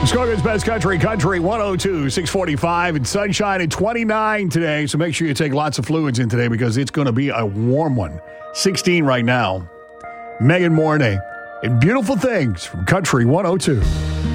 Muskoka's Best Country, Country 102, 645, and sunshine at 29 today. So make sure you take lots of fluids in today because it's going to be a warm one. 16 right now. Megan Mornay and Beautiful Things from Country 102.